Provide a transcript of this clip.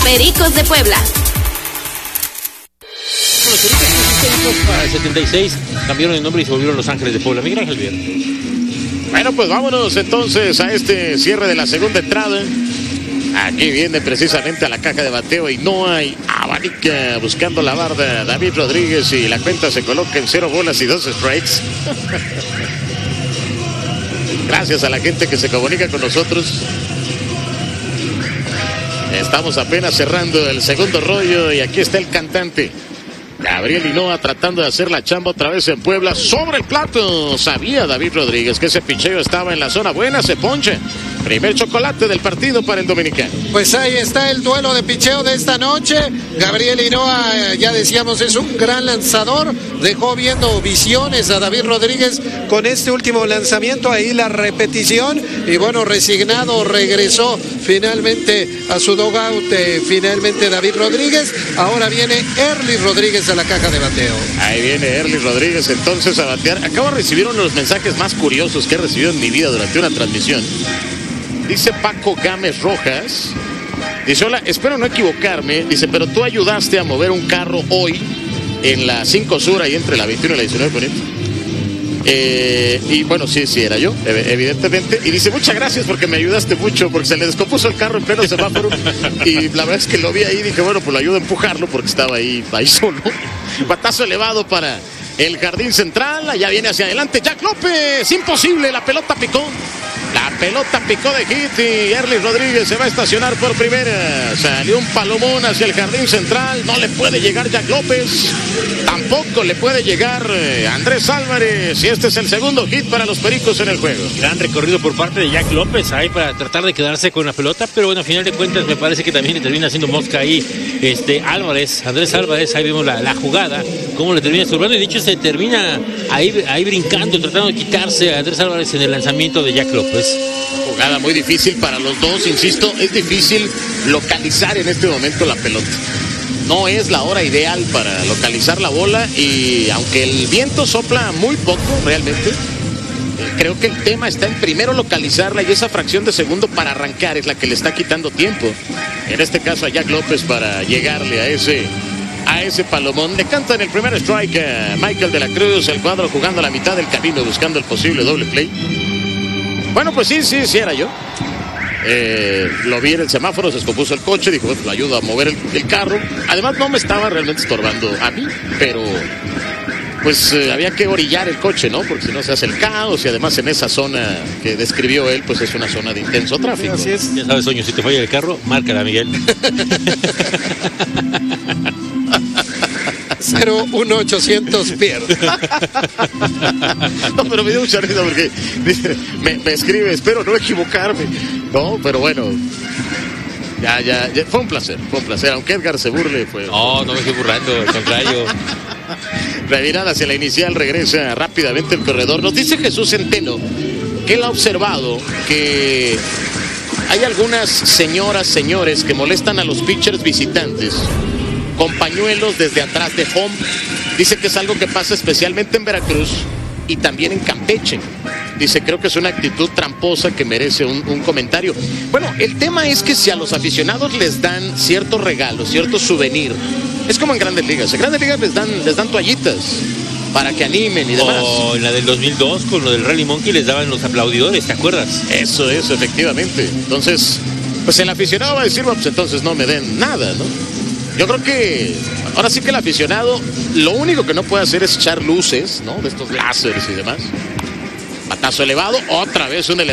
Pericos de Puebla. Los Pericos para el 76 cambiaron el nombre y se volvieron Los Ángeles de Puebla. Miguel Ángel Viera. Bueno, pues vámonos entonces a este cierre de la segunda entrada. Aquí viene precisamente a la caja de bateo y no hay abanica buscando la barda David Rodríguez y la cuenta se coloca en 0 bolas y 2 strikes. Gracias a la gente que se comunica con nosotros. Estamos apenas cerrando el segundo rollo y aquí está el cantante Gabriel Hinoa tratando de hacer la chamba otra vez en Puebla. Sobre el plato, sabía David Rodríguez que ese picheo estaba en la zona buena, se poncha. Primer chocolate del partido para el dominicano. Pues ahí está el duelo de picheo de esta noche. Gabriel Hinoa, ya decíamos, es un gran lanzador. Dejó viendo visiones a David Rodríguez con este último lanzamiento. Ahí la repetición. Y bueno, resignado regresó finalmente a su dugout. Finalmente David Rodríguez. Ahora viene Erly Rodríguez a la caja de bateo. Ahí viene Erly Rodríguez entonces a batear. Acabo de recibir uno de los mensajes más curiosos que he recibido en mi vida durante una transmisión. Dice Paco Gámez Rojas, dice: hola, espero no equivocarme, dice, pero tú ayudaste a mover un carro hoy en la 5 Sur, ahí entre la 21 y la 19 Poniente. Y bueno, sí, era yo, evidentemente. Y dice: muchas gracias porque me ayudaste mucho, porque se le descompuso el carro en pleno semáforo. Y la verdad es que lo vi ahí y dije, bueno, pues lo ayudo a empujarlo porque estaba ahí solo. Batazo elevado para el jardín central, allá viene hacia adelante Jack López, imposible, la pelota picó. La pelota picó de hit y Erly Rodríguez se va a estacionar por primera. Salió un palomón hacia el jardín central. No le puede llegar Jack López. Tampoco le puede llegar Andrés Álvarez. Y este es el segundo hit para los Pericos en el juego. Gran recorrido por parte de Jack López ahí para tratar de quedarse con la pelota. Pero bueno, a final de cuentas me parece que también le termina haciendo mosca ahí Andrés Álvarez. Ahí vemos la jugada, cómo le termina estorbando. Y de hecho se termina ahí brincando, tratando de quitarse a Andrés Álvarez en el lanzamiento de Jack López. Jugada muy difícil para los dos, insisto, es difícil localizar en este momento la pelota. No es la hora ideal para localizar la bola y aunque el viento sopla muy poco realmente, creo que el tema está en primero localizarla y esa fracción de segundo para arrancar es la que le está quitando tiempo. En este caso a Jack López para llegarle a ese palomón. Le canta en el primer strike a Michael de la Cruz, el cuadro jugando a la mitad del camino buscando el posible doble play. Bueno, pues sí, era yo. Lo vi en el semáforo, se descompuso el coche, dijo, bueno, lo ayudo a mover el carro. Además no me estaba realmente estorbando a mí, pero pues había que orillar el coche, ¿no? Porque si no se hace el caos y además en esa zona que describió él, pues es una zona de intenso tráfico. Así es. Ya sabes, Soño, si te falla el carro, márcala, Miguel. 01800 pierde. No, pero me dio mucha risa porque me escribe, espero no equivocarme. No, pero bueno, ya, fue un placer, aunque Edgar se burle, fue... No me estoy burlando, al contrario. Revirada hacia la inicial, regresa rápidamente el corredor. Nos dice Jesús Centeno que él ha observado que hay algunas señores que molestan a los pitchers visitantes con pañuelos desde atrás de home. Dice que es algo que pasa especialmente en Veracruz y también en Campeche. Dice, creo que es una actitud tramposa que merece un comentario. Bueno, el tema es que si a los aficionados les dan ciertos regalos, ciertos souvenirs, es como en Grandes Ligas. En Grandes Ligas les dan toallitas para que animen y demás. O en la del 2002 con lo del Rally Monkey les daban los aplaudidores, ¿te acuerdas? Eso, efectivamente. Entonces, pues el aficionado va a decir, pues entonces no me den nada, ¿no? Yo creo que ahora sí que el aficionado lo único que no puede hacer es echar luces, ¿no? De estos láseres y demás. Batazo elevado, otra vez un elevado.